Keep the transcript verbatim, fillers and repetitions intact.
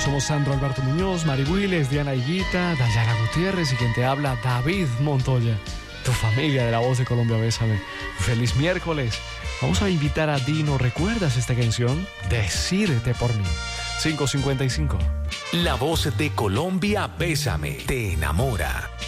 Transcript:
Somos Sandro Alberto Muñoz, Mari Willes, Diana Higuita, Dayana Gutiérrez y quien te habla, David Montoya. Tu familia de La Voz de Colombia, bésame. Feliz miércoles. Vamos a invitar a Dino. ¿Recuerdas esta canción? Decídete por mí. cinco cincuenta y cinco. La Voz de Colombia, bésame. Te enamora.